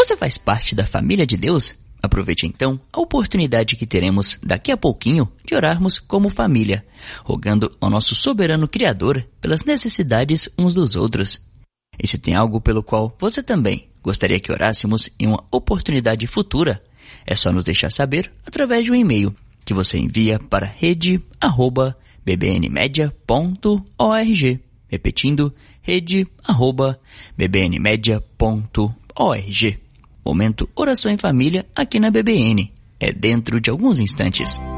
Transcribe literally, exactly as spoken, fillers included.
Você faz parte da família de Deus? Aproveite então a oportunidade que teremos daqui a pouquinho de orarmos como família, rogando ao nosso soberano Criador pelas necessidades uns dos outros. E se tem algo pelo qual você também gostaria que orássemos em uma oportunidade futura, é só nos deixar saber através de um e-mail que você envia para rede arroba b b n media ponto org. Repetindo, rede arroba b b n media ponto org. Momento Oração em Família aqui na B B N. É dentro de alguns instantes.